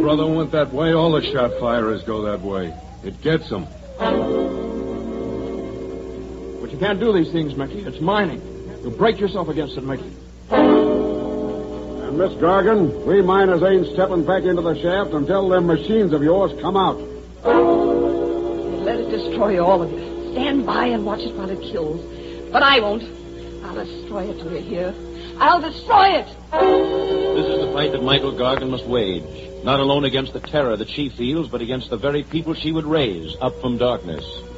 brother went that way, all the shot firers go that way. It gets them. But you can't do these things, Mickey. It's mining. You'll break yourself against it, Mickey. And, Miss Gargan, we miners ain't stepping back into the shaft until them machines of yours come out. Let it destroy all of you. Stand by and watch it while it kills. But I won't. I'll destroy it till you're here. I'll destroy it. This is the fight that Michael Gargan must wage. Not alone against the terror that she feels, but against the very people she would raise up from darkness.